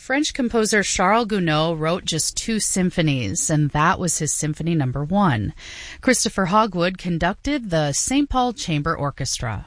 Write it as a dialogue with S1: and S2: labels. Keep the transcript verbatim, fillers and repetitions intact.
S1: French composer Charles Gounod wrote just two symphonies, and that was his Symphony Number One. Christopher Hogwood conducted the Saint Paul Chamber Orchestra.